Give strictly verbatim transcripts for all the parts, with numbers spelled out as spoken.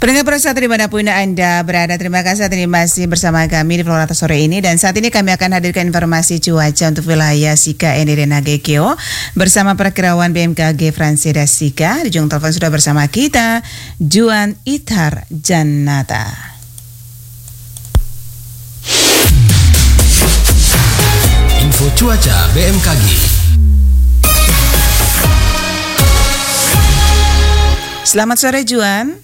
Pendengar Prasa dimanapun Anda berada, terima kasih saat ini masih bersama kami di Florata sore ini. Dan saat ini kami akan hadirkan informasi cuaca untuk wilayah Sika, N D dan Nagekeo bersama Perkirawan B M K G Fransida Sika. Di ujung telepon sudah bersama kita Juan Ithar Jannata. Info cuaca B M K G. Selamat sore Juan.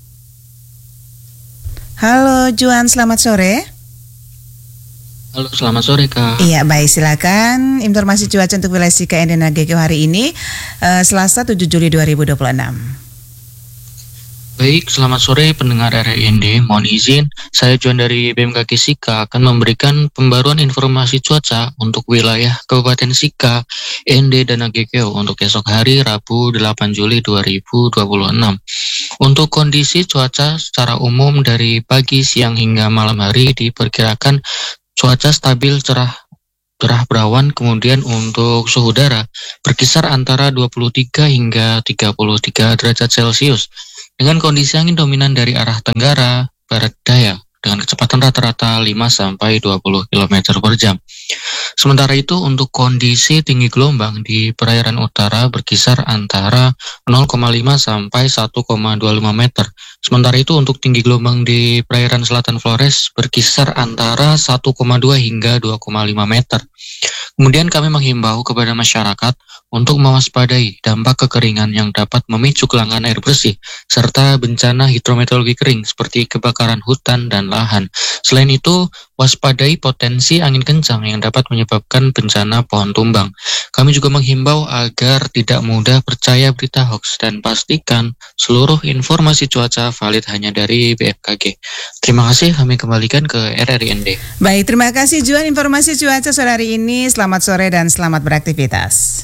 Halo Juan, selamat sore. Halo, selamat sore Kak. Iya, baik, silakan informasi cuaca untuk wilayah Sika, N D dan Nagekeo hari ini uh, Selasa tujuh Juli dua ribu dua puluh enam. Baik, selamat sore pendengar R R I N D. Mohon izin, saya Juan dari B M K G Sika akan memberikan pembaruan informasi cuaca untuk wilayah Kabupaten Sika, N D dan Nagekeo untuk esok hari Rabu delapan Juli dua ribu dua puluh enam. Untuk kondisi cuaca secara umum dari pagi, siang hingga malam hari diperkirakan cuaca stabil cerah cerah berawan, kemudian untuk suhu udara berkisar antara dua puluh tiga hingga tiga puluh tiga derajat Celcius. Dengan kondisi angin dominan dari arah tenggara, barat daya, dengan kecepatan rata-rata lima sampai dua puluh kilometer per jam. Sementara itu untuk kondisi tinggi gelombang di perairan utara berkisar antara nol koma lima sampai satu koma dua lima meter. Sementara itu untuk tinggi gelombang di perairan selatan Flores berkisar antara satu koma dua hingga dua koma lima meter. Kemudian kami menghimbau kepada masyarakat untuk mewaspadai dampak kekeringan yang dapat memicu kelangkaan air bersih serta bencana hidrometeorologi kering seperti kebakaran hutan dan lahan. Selain itu, waspadai potensi angin kencang yang dapat menyebabkan bencana pohon tumbang. Kami juga menghimbau agar tidak mudah percaya berita hoax dan pastikan seluruh informasi cuaca valid hanya dari B M K G. Terima kasih, kami kembalikan ke R R I N D. Baik, terima kasih Juan informasi cuaca sore hari ini. Selamat sore dan selamat beraktivitas.